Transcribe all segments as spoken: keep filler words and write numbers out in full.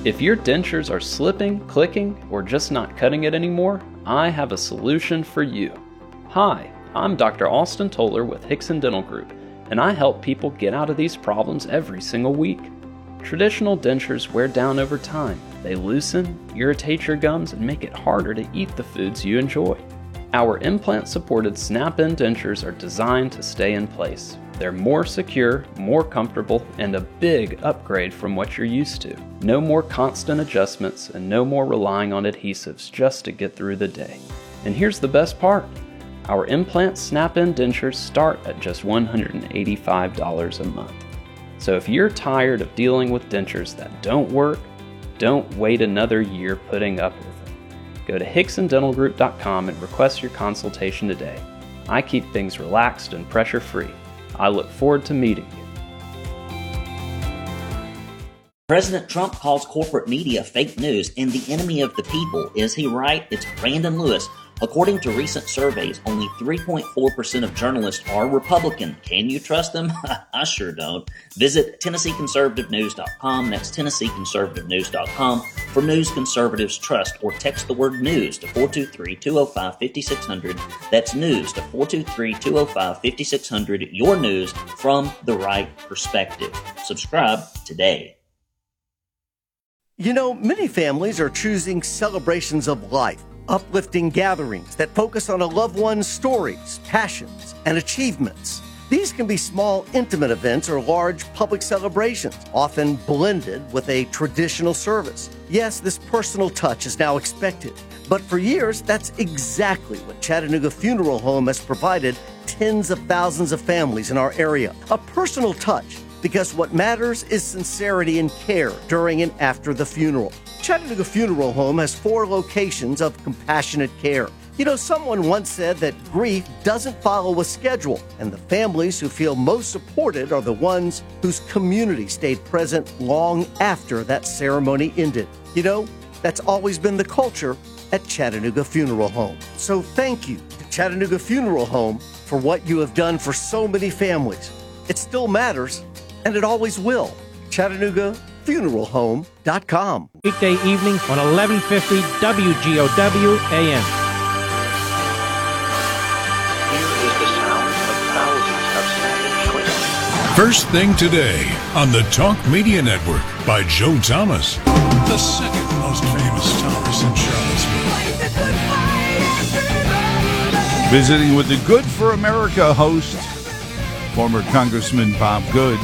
If your dentures are slipping, clicking, or just not cutting it anymore, I have a solution for you. Hi, I'm Doctor Austin Toller with Hickson Dental Group, and I help people get out of these problems every single week. Traditional dentures wear down over time. They loosen, irritate your gums, and make it harder to eat the foods you enjoy. Our implant-supported snap-in dentures are designed to stay in place. They're more secure, more comfortable, and a big upgrade from what you're used to. No more constant adjustments and no more relying on adhesives just to get through the day. And here's the best part. Our implant snap-in dentures start at just one hundred eighty-five dollars a month. So if you're tired of dealing with dentures that don't work, don't wait another year putting up with them. Go to hickson dental group dot com and request your consultation today. I keep things relaxed and pressure-free. I look forward to meeting you. President Trump calls corporate media fake news and the enemy of the people. Is he right? It's Brandon Lewis. According to recent surveys, only three point four percent of journalists are Republican. Can you trust them? I sure don't. Visit Tennessee Conservative News dot com. That's Tennessee Conservative News dot com for news conservatives trust, or text the word news to four two three, two oh five, five six zero zero. That's news to four two three, two oh five, five six zero zero. Your news from the right perspective. Subscribe today. You know, many families are choosing celebrations of life, uplifting gatherings that focus on a loved one's stories, passions, and achievements. These can be small, intimate events or large public celebrations, often blended with a traditional service. Yes, this personal touch is now expected, but for years, that's exactly what Chattanooga Funeral Home has provided tens of thousands of families in our area. A personal touch, because what matters is sincerity and care during and after the funeral. Chattanooga Funeral Home has four locations of compassionate care. You know, someone once said that grief doesn't follow a schedule, and the families who feel most supported are the ones whose community stayed present long after that ceremony ended. You know, that's always been the culture at Chattanooga Funeral Home. So thank you to Chattanooga Funeral Home for what you have done for so many families. It still matters, and it always will. Chattanooga Funeral Home dot com. Weekday evening on eleven fifty W G O W A M. Here is the sound of thousands of snapping twists. First thing today on the Talk Media Network by Joe Thomas, the second most famous Thomas in Charlottesville. Visiting with the Good for America host, former Congressman Bob Good.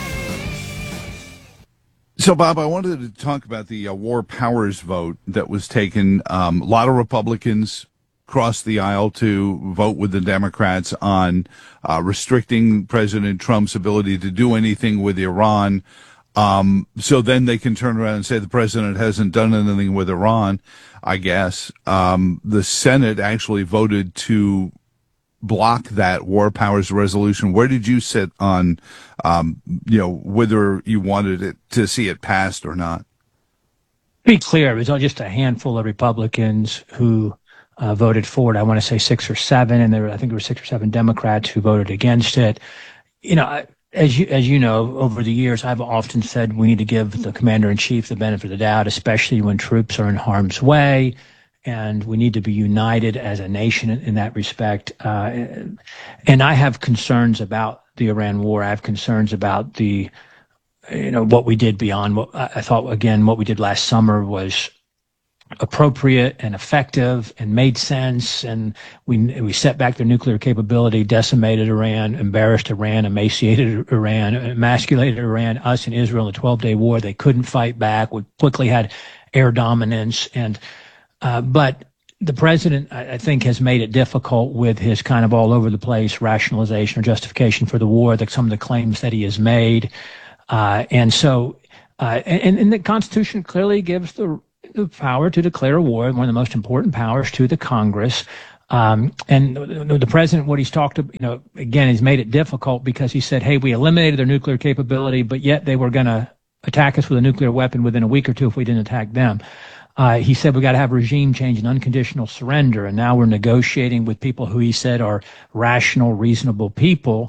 So, Bob, I wanted to talk about the uh, War Powers vote that was taken. Um, a lot of Republicans crossed the aisle to vote with the Democrats on uh, restricting President Trump's ability to do anything with Iran. Um, so then they can turn around and say the president hasn't done anything with Iran, I guess. Um, the Senate actually voted to block that War Powers resolution. Where did you sit on, um, you know, whether you wanted it to see it passed or not? Be clear, it was just a handful of Republicans who uh, voted for it. I want to say six or seven, and there were, I think there were six or seven Democrats who voted against it. You know, I, as you as you know, over the years, I've often said we need to give the commander-in-chief the benefit of the doubt, especially when troops are in harm's way. And we need to be united as a nation in, in that respect. Uh, and I have concerns about the Iran war. I have concerns about the, you know, what we did beyond what I thought, again, what we did last summer was appropriate and effective and made sense. And we, we set back their nuclear capability, decimated Iran, embarrassed Iran, emaciated Iran, emasculated Iran, us and Israel in the twelve-day war. They couldn't fight back. We quickly had air dominance. And Uh, but the president, I, I think, has made it difficult with his kind of all over the place rationalization or justification for the war, that some of the claims that he has made. Uh, and so, uh, and, and the Constitution clearly gives the, the power to declare a war, one of the most important powers, to the Congress. Um, and the, the president, what he's talked about, you know, again, he's made it difficult because he said, hey, we eliminated their nuclear capability, but yet they were going to attack us with a nuclear weapon within a week or two if we didn't attack them. Uh, he said we got to have regime change and unconditional surrender, and now we're negotiating with people who he said are rational, reasonable people.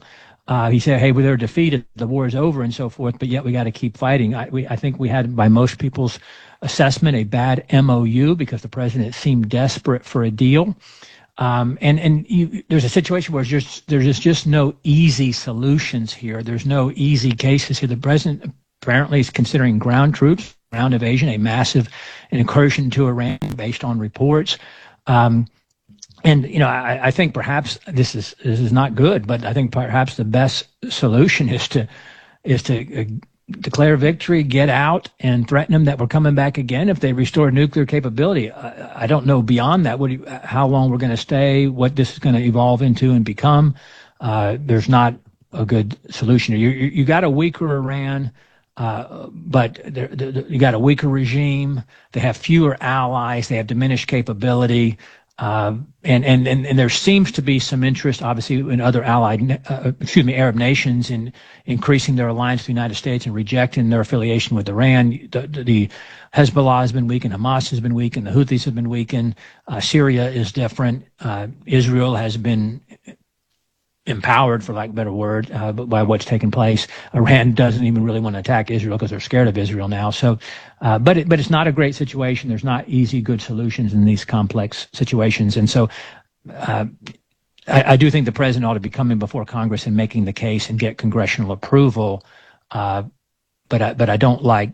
Uh, he said, hey, well, they're defeated, the war is over and so forth, but yet we got to keep fighting. I, we, I think we had, by most people's assessment, a bad M O U because the president seemed desperate for a deal. Um, and and you, there's a situation where there's just, there's just no easy solutions here. There's no easy cases here. The president apparently is considering ground troops, ground invasion, a massive incursion to Iran based on reports. Um, and, you know, I, I think perhaps this is this is not good, but I think perhaps the best solution is to is to uh, declare victory, get out, and threaten them that we're coming back again if they restore nuclear capability. I, I don't know beyond that what you, how long we're going to stay, what this is going to evolve into and become. Uh, there's not a good solution. You, you, you got a weaker Iran, uh, but they're, they're, you got a weaker regime. They have fewer allies. They have diminished capability. Uh, and, and, and, and there seems to be some interest, obviously, in other allied, uh, excuse me, Arab nations in increasing their alliance with the United States and rejecting their affiliation with Iran. The, the Hezbollah has been weakened, Hamas has been weakened, the Houthis have been weakened, uh, Syria is different, uh, Israel has been empowered, for lack of a better word, uh, by what's taken place. Iran doesn't even really want to attack Israel because they're scared of Israel now. So, uh, but it, but it's not a great situation. There's not easy, good solutions in these complex situations. And so, uh, I, I do think the president ought to be coming before Congress and making the case and get congressional approval. Uh, but I, but I don't like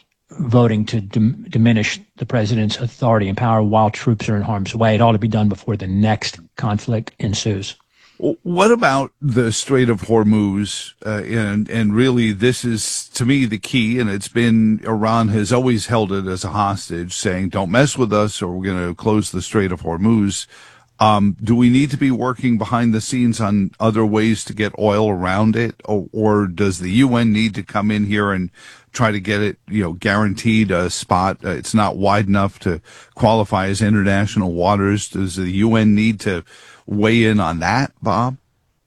voting to dim- diminish the president's authority and power while troops are in harm's way. It ought to be done before the next conflict ensues. What about the Strait of Hormuz? Uh, and, and really, this is, to me, the key. And it's been, Iran has always held it as a hostage, saying, don't mess with us or we're going to close the Strait of Hormuz. Um, do we need to be working behind the scenes on other ways to get oil around it? Or, or does the U N need to come in here and try to get it, you know, guaranteed a spot? Uh, it's not wide enough to qualify as international waters. Does the U N need to weigh in on that, Bob?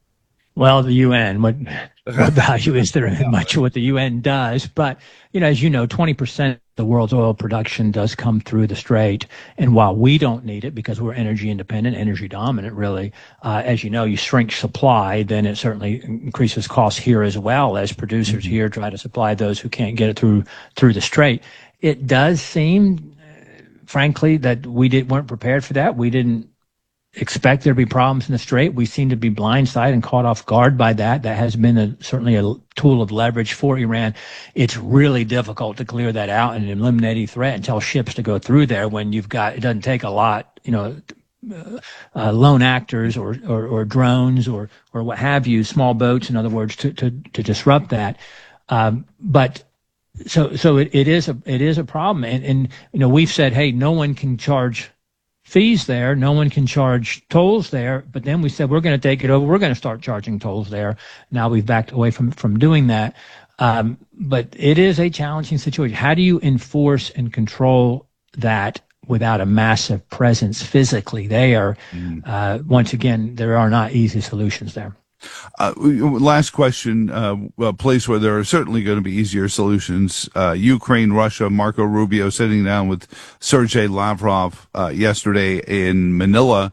Well, the U N, what, what value is there in much of what the U N does? But, you know, as you know, twenty percent of the world's oil production does come through the Strait. And while we don't need it because we're energy independent, energy dominant, really, uh, as you know, you shrink supply, then it certainly increases costs here as well as producers mm-hmm. here try to supply those who can't get it through through the Strait. It does seem, uh, frankly, that we did, weren't prepared for that. We didn't expect there to be problems in the Strait. We seem to be blindsided and caught off guard by that. That has been a, certainly a tool of leverage for Iran. It's really difficult to clear that out and eliminate any threat and tell ships to go through there when you've got, it doesn't take a lot, you know, uh, uh, lone actors or, or, or drones or, or what have you, small boats, in other words, to, to, to disrupt that. Um, but so, so it, it is a, it is a problem. And, and, you know, we've said, hey, no one can charge fees there. No one can charge tolls there. But then we said, we're going to take it over. We're going to start charging tolls there. Now we've backed away from, from doing that. Um, but it is a challenging situation. How do you enforce and control that without a massive presence physically there? Mm. Uh, once again, there are not easy solutions there. Uh, last question, uh, a place where there are certainly going to be easier solutions. Uh, Ukraine, Russia, Marco Rubio sitting down with Sergei Lavrov, uh, yesterday in Manila.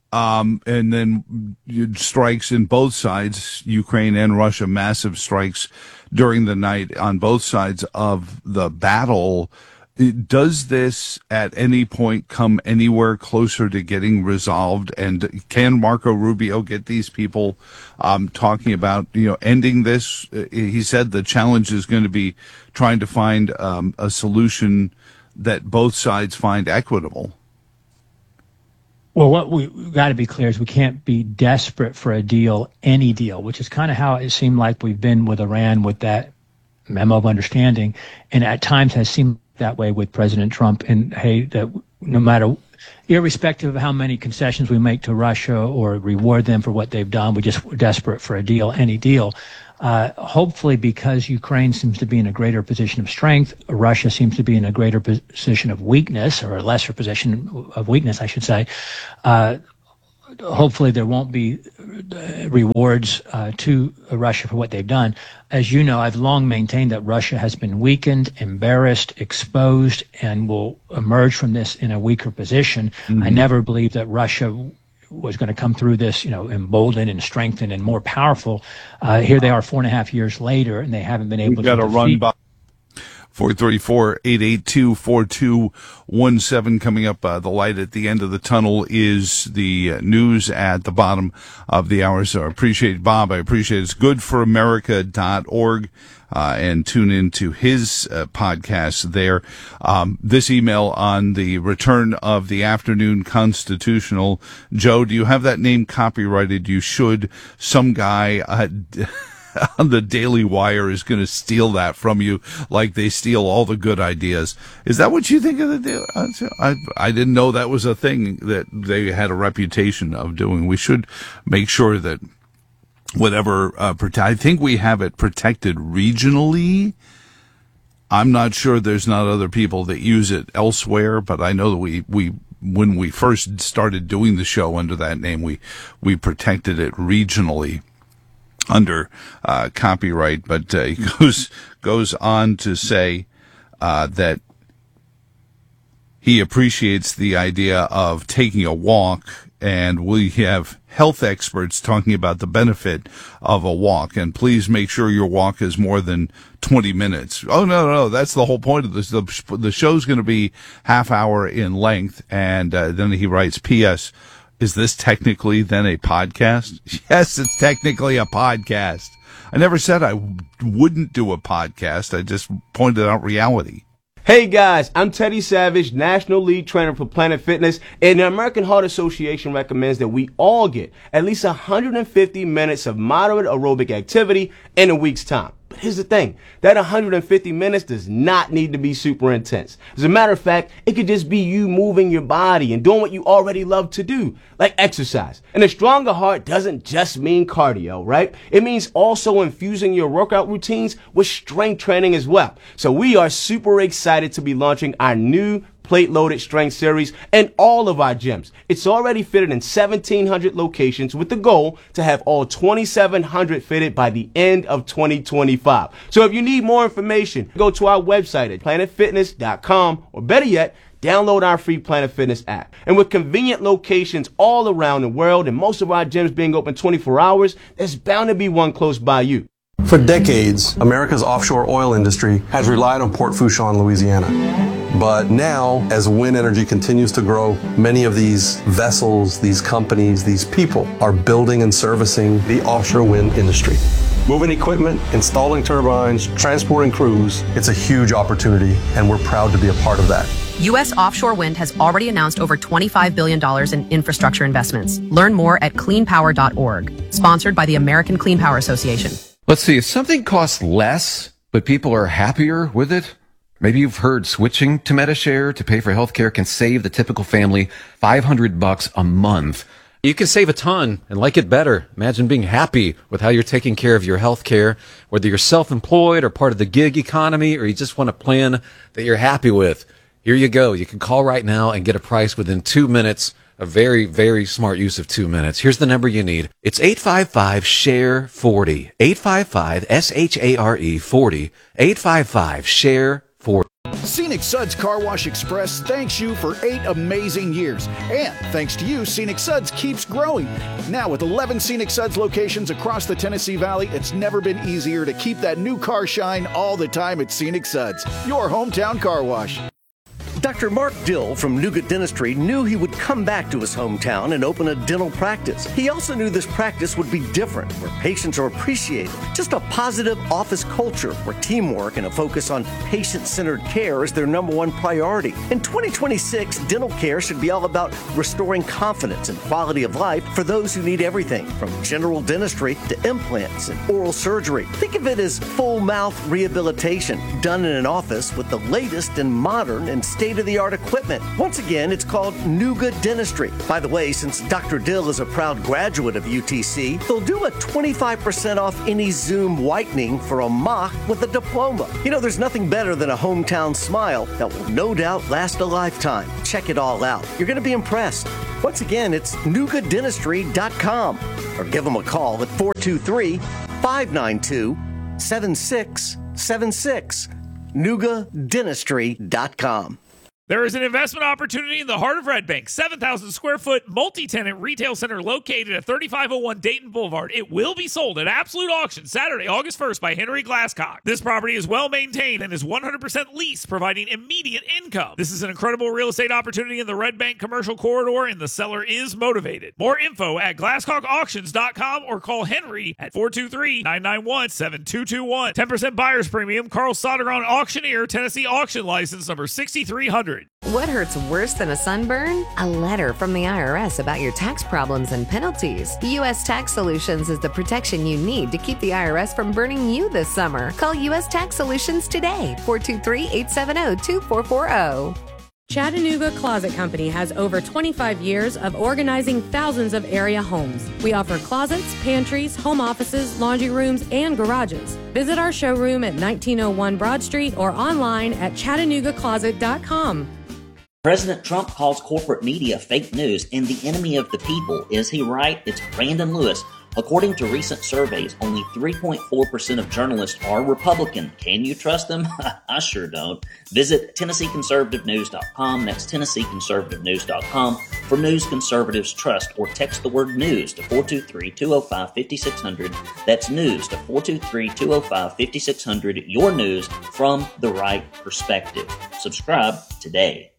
Um, and then strikes in both sides, Ukraine and Russia, massive strikes during the night on both sides of the battle. Does this at any point come anywhere closer to getting resolved? And can Marco Rubio get these people um, talking about, you know, ending this? He said the challenge is going to be trying to find um, a solution that both sides find equitable. Well, what we've got to be clear is we can't be desperate for a deal, any deal, which is kind of how it seemed like we've been with Iran with that memo of understanding, and at times has seemed that way with President Trump. And hey, that no matter, irrespective of how many concessions we make to Russia or reward them for what they've done, we just we're desperate for a deal, any deal. Uh, hopefully, because Ukraine seems to be in a greater position of strength, Russia seems to be in a greater position of weakness, or a lesser position of weakness, I should say. Uh, hopefully there won't be rewards uh, to Russia for what they've done. As you know, I've long maintained that Russia has been weakened, embarrassed, exposed, and will emerge from this in a weaker position. Mm-hmm. I never believed that Russia was going to come through this, you know, emboldened and strengthened and more powerful. Uh, here they are four and a half years later, and they haven't been able We've to got to run by four three four, eight eight two, four two one seven. Coming up, uh, the light at the end of the tunnel is the uh, news at the bottom of the hour. So I appreciate Bob. I appreciate it. It's good for america dot org. Uh, and tune into his uh, podcast there. Um, this email on the return of the afternoon constitutional. Joe, do you have that name copyrighted? You should. Some guy uh, on the Daily Wire is going to steal that from you like they steal all the good ideas. Is that what you think of the Daily? I, I didn't know that was a thing that they had a reputation of doing. We should make sure that whatever, uh, prote- I think we have it protected regionally. I'm not sure there's not other people that use it elsewhere, but I know that we, we, when we first started doing the show under that name, we, we protected it regionally under, uh, copyright. But, uh, he goes, goes on to say, uh, that he appreciates the idea of taking a walk, and we have health experts talking about the benefit of a walk. And please make sure your walk is more than twenty minutes. Oh, no, no, no. That's the whole point of this. The, the show's going to be half hour in length. And uh, then he writes, P S, is this technically then a podcast? Yes, it's technically a podcast. I never said I wouldn't do a podcast. I just pointed out reality. Hey guys, I'm Teddy Savage, National Lead Trainer for Planet Fitness, and the American Heart Association recommends that we all get at least one hundred fifty minutes of moderate aerobic activity in a week's time. But here's the thing, that one hundred fifty minutes does not need to be super intense. As a matter of fact, it could just be you moving your body and doing what you already love to do, like exercise. And a stronger heart doesn't just mean cardio, right? It means also infusing your workout routines with strength training as well. So we are super excited to be launching our new plate-loaded strength series in all of our gyms. It's already fitted in seventeen hundred locations with the goal to have all twenty-seven hundred fitted by the end of twenty twenty-five. So if you need more information, go to our website at planet fitness dot com, or better yet, download our free Planet Fitness app. And with convenient locations all around the world and most of our gyms being open twenty-four hours, there's bound to be one close by you. For decades, America's offshore oil industry has relied on Port Fourchon, Louisiana. But now, as wind energy continues to grow, many of these vessels, these companies, these people are building and servicing the offshore wind industry. Moving equipment, installing turbines, transporting crews, it's a huge opportunity, and we're proud to be a part of that. U S offshore wind has already announced over twenty-five billion dollars in infrastructure investments. Learn more at clean power dot org, sponsored by the American Clean Power Association. Let's see, if something costs less, but people are happier with it, maybe you've heard switching to MediShare to pay for healthcare can save the typical family five hundred bucks a month. You can save a ton and like it better. Imagine being happy with how you're taking care of your health care, whether you're self-employed or part of the gig economy, or you just want a plan that you're happy with. Here you go. You can call right now and get a price within two minutes. A very, very smart use of two minutes. Here's the number you need. It's eight five five, S H A R E forty. eight five five, S H A R E forty. eight five five, S H A R E forty. Scenic Suds Car Wash Express thanks you for eight amazing years. And thanks to you, Scenic Suds keeps growing. Now with eleven Scenic Suds locations across the Tennessee Valley, it's never been easier to keep that new car shine all the time at Scenic Suds, your hometown car wash. Doctor Mark Dill from Nougat Dentistry knew he would come back to his hometown and open a dental practice. He also knew this practice would be different, where patients are appreciated. Just a positive office culture where teamwork and a focus on patient-centered care is their number one priority. In twenty twenty-six, dental care should be all about restoring confidence and quality of life for those who need everything from general dentistry to implants and oral surgery. Think of it as full mouth rehabilitation done in an office with the latest and modern and state-of-the-art equipment. Once again, it's called Nougat Dentistry. By the way, since Doctor Dill is a proud graduate of U T C, they'll do a twenty-five percent off any Zoom whitening for a mock with a diploma. You know, there's nothing better than a hometown smile that will no doubt last a lifetime. Check it all out. You're going to be impressed. Once again, it's nougat dentistry dot com, or give them a call at four two three, five nine two, seven six seven six. nougat dentistry dot com. There is an investment opportunity in the heart of Red Bank, seven thousand square foot multi-tenant retail center located at thirty-five oh one Dayton Boulevard. It will be sold at absolute auction Saturday, August first by Henry Glasscock. This property is well maintained and is one hundred percent leased, providing immediate income. This is an incredible real estate opportunity in the Red Bank commercial corridor, and the seller is motivated. More info at glasscock auctions dot com or call Henry at four two three, nine nine one, seven two two one. ten percent buyer's premium. Carl Sodergron Auctioneer, Tennessee Auction License number sixty-three hundred. What hurts worse than a sunburn? A letter from the I R S about your tax problems and penalties. U S Tax Solutions is the protection you need to keep the I R S from burning you this summer. Call U S Tax Solutions today, four two three, eight seven zero, two four four zero. Chattanooga Closet Company has over twenty-five years of organizing thousands of area homes. We offer closets, pantries, home offices, laundry rooms, and garages. Visit our showroom at nineteen oh one Broad Street or online at chattanooga closet dot com. President Trump calls corporate media fake news and the enemy of the people. Is he right? It's Brandon Lewis. According to recent surveys, only three point four percent of journalists are Republican. Can you trust them? I sure don't. Visit Tennessee Conservative News dot com. That's Tennessee Conservative News dot com for news conservatives trust, or text the word news to four two three, two oh five, five six zero zero. That's news to four two three, two oh five, five six zero zero. Your news from the right perspective. Subscribe today.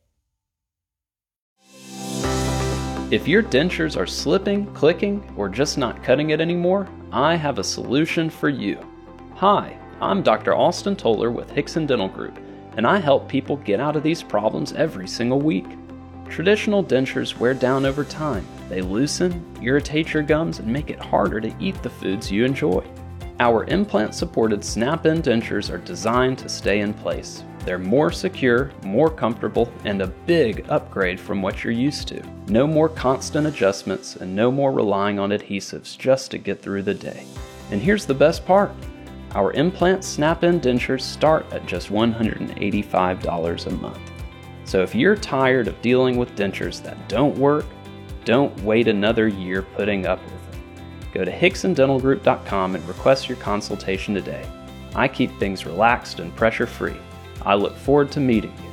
If your dentures are slipping, clicking, or just not cutting it anymore, I have a solution for you. Hi, I'm Doctor Austin Toller with Hickson Dental Group, and I help people get out of these problems every single week. Traditional dentures wear down over time. They loosen, irritate your gums, and make it harder to eat the foods you enjoy. Our implant-supported snap-in dentures are designed to stay in place. They're more secure, more comfortable, and a big upgrade from what you're used to. No more constant adjustments and no more relying on adhesives just to get through the day. And here's the best part. Our implant snap-in dentures start at just one hundred eighty-five dollars a month. So if you're tired of dealing with dentures that don't work, don't wait another year putting up with them. Go to hickson dental group dot com and request your consultation today. I keep things relaxed and pressure-free. I look forward to meeting you.